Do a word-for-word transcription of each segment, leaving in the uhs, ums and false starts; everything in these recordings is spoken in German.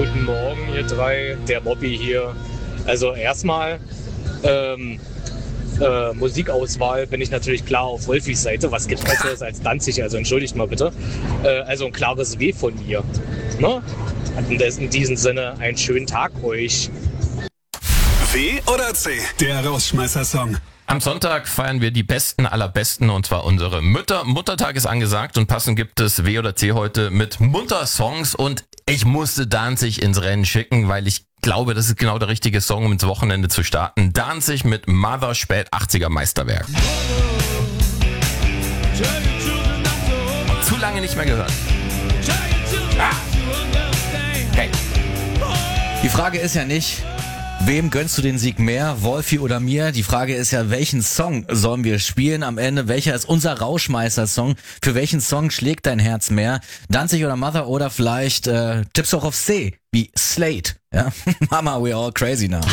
Guten Morgen, ihr drei, der Bobby hier. Also erstmal ähm, äh, Musikauswahl bin ich natürlich klar auf Wolfis Seite. Was gibt Besseres als Danzig? Also entschuldigt mal bitte. Äh, also ein klares W von mir. Ne? In diesem Sinne einen schönen Tag euch. W oder C? Der Rausschmeißer-Song. Am Sonntag feiern wir die Besten aller Besten und zwar unsere Mütter. Muttertag ist angesagt und passend gibt es W oder C heute mit Munter-Songs und ich musste Danzig ins Rennen schicken, weil ich glaube, das ist genau der richtige Song, um ins Wochenende zu starten. Danzig mit Mother, spät achtziger Meisterwerk. Und zu lange nicht mehr gehört. Ah. Okay. Die Frage ist ja nicht, wem gönnst du den Sieg mehr, Wolfi oder mir? Die Frage ist ja, welchen Song sollen wir spielen am Ende? Welcher ist unser Rauschmeißer-Song? Für welchen Song schlägt dein Herz mehr? Danzig oder Mother oder vielleicht äh, tippst du auch auf C, wie Slate. Ja? Mama, we're all crazy now.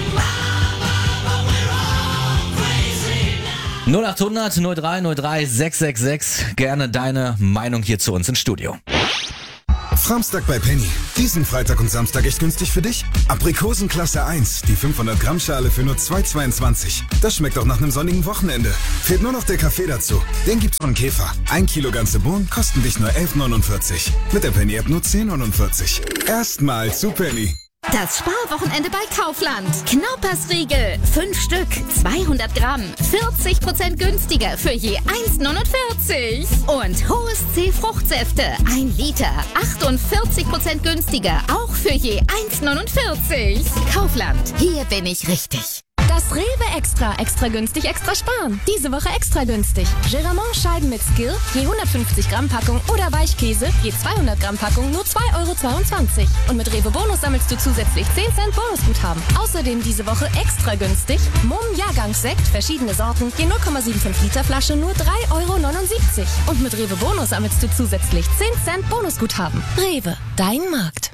null acht hundert null drei null drei sechs sechs sechs. Gerne deine Meinung hier zu uns ins Studio. Samstag bei Penny. Diesen Freitag und Samstag echt günstig für dich? Aprikosen Klasse eins, die fünfhundert Gramm Schale für nur zwei Euro zweiundzwanzig. Das schmeckt auch nach einem sonnigen Wochenende. Fehlt nur noch der Kaffee dazu. Den gibt's von Käfer. Ein Kilo ganze Bohnen kosten dich nur elf neunundvierzig. Mit der Penny-App nur zehn neunundvierzig. Erstmal zu Penny. Das Sparwochenende bei Kaufland. Knoppersriegel. Fünf Stück, zweihundert Gramm. vierzig Prozent günstiger für je eins neunundvierzig. Und Hohes C Fruchtsäfte. Ein Liter. achtundvierzig Prozent günstiger. Auch für je eins neunundvierzig. Kaufland. Hier bin ich richtig. Das Rewe Extra. Extra günstig, extra sparen. Diese Woche extra günstig. Geramont Scheiben mit Skill, je hundertfünfzig Gramm Packung oder Weichkäse, je zweihundert Gramm Packung, nur zwei Euro zweiundzwanzig. Und mit Rewe Bonus sammelst du zusätzlich zehn Cent Bonusguthaben. Außerdem diese Woche extra günstig. Mumm Jahrgangssekt, verschiedene Sorten, je null Komma fünfundsiebzig Liter Flasche, nur drei Euro neunundsiebzig. Und mit Rewe Bonus sammelst du zusätzlich zehn Cent Bonusguthaben. Rewe, dein Markt.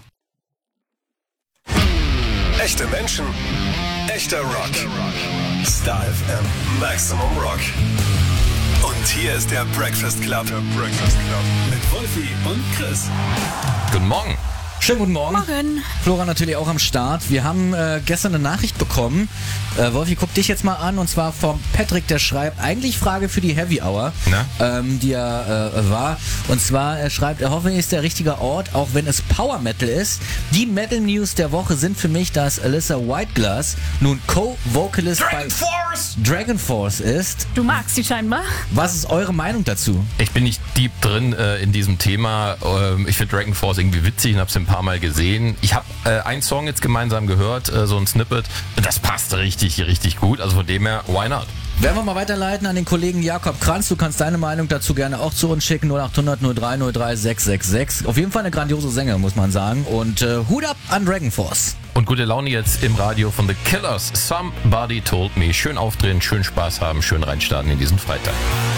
Echte Menschen, echter Rock. Star F M, Maximum Rock. Und hier ist der Breakfast Club. Der Breakfast Club. Mit Wolfi und Chris. Guten Morgen. Schönen guten Morgen. Morgen. Flora natürlich auch am Start. Wir haben äh, gestern eine Nachricht bekommen. Äh, Wolfi, guck dich jetzt mal an. Und zwar vom Patrick, der schreibt, eigentlich Frage für die Heavy Hour, ähm, die er äh, war. Und zwar, er schreibt, er hoffe, ist der richtige Ort, auch wenn es Power Metal ist. Die Metal News der Woche sind für mich, dass Alyssa Whiteglass nun Co-Vocalist bei Force. Dragon Force ist. Du magst sie scheinbar. Was ist eure Meinung dazu? Ich bin nicht deep drin äh, in diesem Thema. Ähm, ich finde Dragon Force irgendwie witzig und hab's ein paar Mal gesehen. Ich habe äh, einen Song jetzt gemeinsam gehört, äh, so ein Snippet. Das passt richtig, richtig gut. Also von dem her, why not? Werden wir mal weiterleiten an den Kollegen Jakob Kranz. Du kannst deine Meinung dazu gerne auch zu uns schicken. null acht hundert null drei null drei sechs sechs sechs. Auf jeden Fall eine grandiose Sänger, muss man sagen. Und äh, Hut ab an Dragon Force. Und gute Laune jetzt im Radio von The Killers. Somebody Told Me. Schön aufdrehen, schön Spaß haben, schön reinstarten in diesen Freitag.